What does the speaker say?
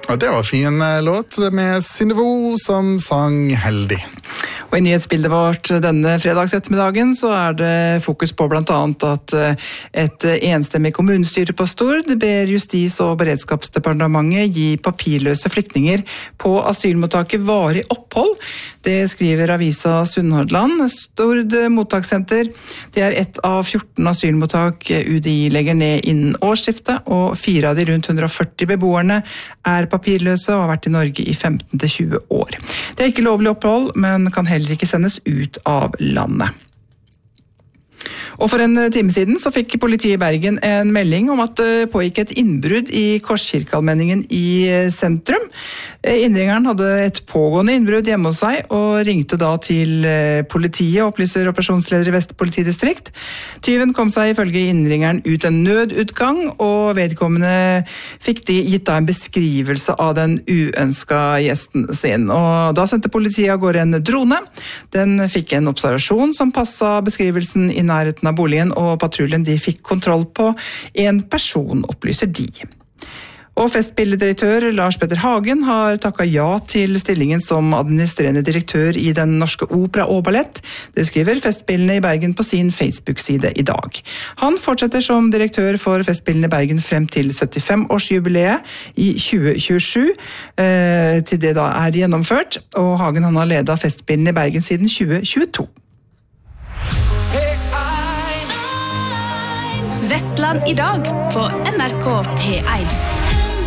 Og det var en fin låt med Synnøve som sang Heldig. Og i nyhetsbildet vårt denne fredagsettermiddagen så det fokus på blant annet at et enstemmig kommunestyre på Stord ber Justis- og beredskapsdepartementet gi papirløse flyktninger på asylmottaket varig opphold. Det skriver avisa Sunnhordland. Stord mottakssenter, det et av 14 asylmottak UDI legger ned innen årsskiftet, og 4 av de rundt 140 beboerne papirløse og har vært i Norge i 15-20 år. Det ikke lovlig opphold, men kan heller ikke sendes ut av landet. Og for en time siden så fikk politiet i Bergen en melding om at det pågikk et innbrudd i Korskirkealmenningen i sentrum. Innringeren hadde et pågående innbrudd hjemme hos seg og ringte da til politiet, opplyser operasjonsleder i Vest politidistrikt. Tyven kom seg ifølge innringeren ut en nødutgang, og vedkommende fikk gitt da en beskrivelse av den uønsket gjesten sin. Og da sendte politiet av gårde en drone. Den fikk en observasjon som passet beskrivelsen i nærheten av boligen, og patruljen de fikk kontroll på en person, opplyser de. Og festspilledirektør Lars Petter Hagen har takket ja til stillingen som administrerende direktør i Den Norske Opera og Ballett. Det skriver Festspillene i Bergen på sin Facebook-side i dag. Han fortsetter som direktør for Festspillene i Bergen frem til 75-årsjubileet i 2027, til det da gjennomført, og Hagen han har ledet Festspillene i Bergen siden 2022. Vestland i dag på NRK P1.